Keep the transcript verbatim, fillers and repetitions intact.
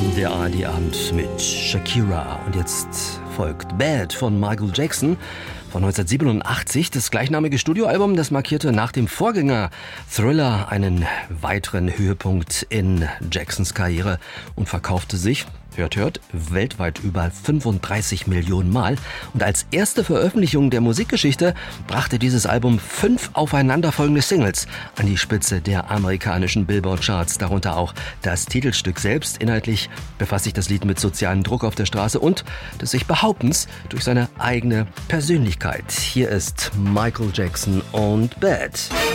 Der A R D-Abend mit Shakira. Und jetzt folgt Bad von Michael Jackson von neunzehnhundertsiebenundachtzig. Das gleichnamige Studioalbum, das markierte nach dem Vorgänger Thriller einen weiteren Höhepunkt in Jacksons Karriere und verkaufte sich, hört, hört, weltweit über fünfunddreißig Millionen Mal. Und als erste Veröffentlichung der Musikgeschichte brachte dieses Album fünf aufeinanderfolgende Singles an die Spitze der amerikanischen Billboard-Charts, darunter auch das Titelstück selbst. Inhaltlich befasst sich das Lied mit sozialem Druck auf der Straße und des sich Behauptens durch seine eigene Persönlichkeit. Hier ist Michael Jackson und Bad.